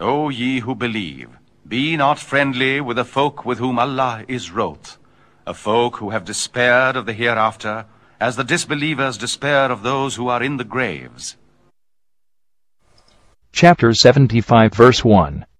O ye who believe, be not friendly with the folk with whom Allah is wroth, a folk who have despaired of the hereafter, as the disbelievers despair of those who are in the graves. Chapter 75 verse 1.